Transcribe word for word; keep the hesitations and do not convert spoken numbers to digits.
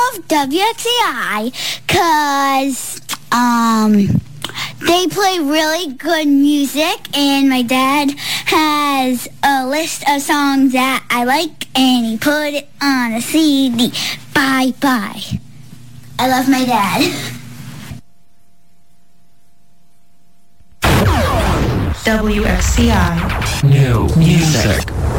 love W X A I because um, they play really good music, and my dad has a list of songs that I like, and he put it on a C D. Bye-bye. I love my dad. W X C I. New music.